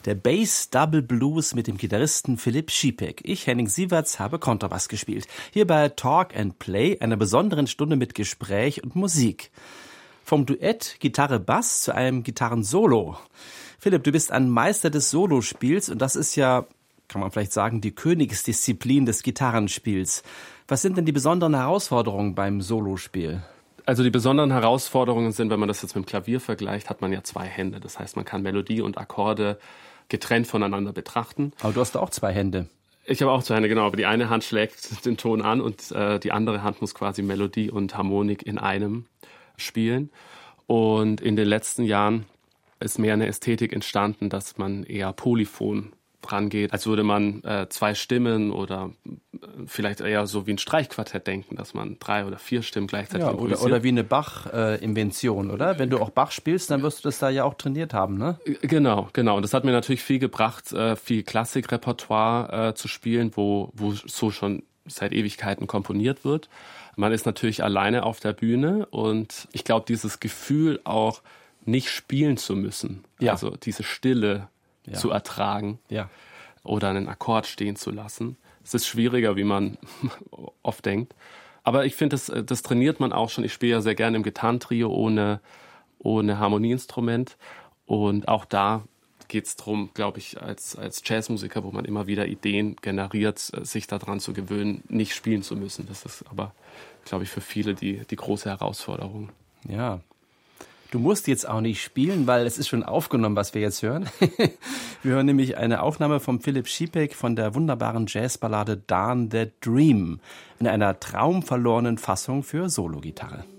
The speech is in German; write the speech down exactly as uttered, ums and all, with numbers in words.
Der Bass Double Blues mit dem Gitarristen Philipp Schipek. Ich, Henning Sieverts, habe Kontrabass gespielt. Hier bei Talk and Play, einer besonderen Stunde mit Gespräch und Musik. Vom Duett Gitarre-Bass zu einem Gitarren-Solo. Philipp, du bist ein Meister des Solospiels und das ist ja, kann man vielleicht sagen, die Königsdisziplin des Gitarrenspiels. Was sind denn die besonderen Herausforderungen beim Solospiel? Also die besonderen Herausforderungen sind, wenn man das jetzt mit dem Klavier vergleicht, hat man ja zwei Hände. Das heißt, man kann Melodie und Akkorde getrennt voneinander betrachten. Aber du hast auch zwei Hände. Ich habe auch zwei Hände, genau. Aber die eine Hand schlägt den Ton an und äh, die andere Hand muss quasi Melodie und Harmonik in einem spielen. Und in den letzten Jahren ist mehr eine Ästhetik entstanden, dass man eher polyphon rangeht, als würde man äh, zwei Stimmen oder vielleicht eher so wie ein Streichquartett denken, dass man drei oder vier Stimmen gleichzeitig ja, oder, oder wie eine Bach-Invention, äh, oder? Wenn du auch Bach spielst, dann wirst du das da ja auch trainiert haben, ne? Genau, genau. Und das hat mir natürlich viel gebracht, äh, viel Klassikrepertoire äh, zu spielen, wo, wo so schon seit Ewigkeiten komponiert wird. Man ist natürlich alleine auf der Bühne und ich glaube, dieses Gefühl auch nicht spielen zu müssen, ja. Also diese Stille Ja. zu ertragen ja. oder einen Akkord stehen zu lassen. Es ist schwieriger, wie man oft denkt. Aber ich finde, das, das trainiert man auch schon. Ich spiele ja sehr gerne im Gitarrentrio ohne, ohne Harmonieinstrument. Und auch da geht es darum, glaube ich, als, als Jazzmusiker, wo man immer wieder Ideen generiert, sich daran zu gewöhnen, nicht spielen zu müssen. Das ist aber, glaube ich, für viele die, die große Herausforderung. Ja. Du musst jetzt auch nicht spielen, weil es ist schon aufgenommen, was wir jetzt hören. Wir hören nämlich eine Aufnahme von Philipp Schipek von der wunderbaren Jazzballade Darn That Dream in einer traumverlorenen Fassung für Sologitarre.